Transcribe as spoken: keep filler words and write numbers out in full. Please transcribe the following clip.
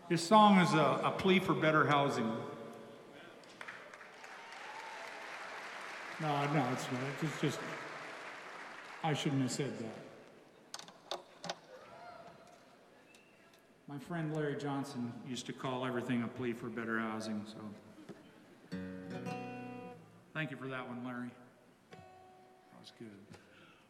This song is a, a plea for better housing. No, no, it's not. It's just, I shouldn't have said that. My friend Larry Johnson used to call everything a plea for better housing, so. Thank you for that one, Larry. That was good.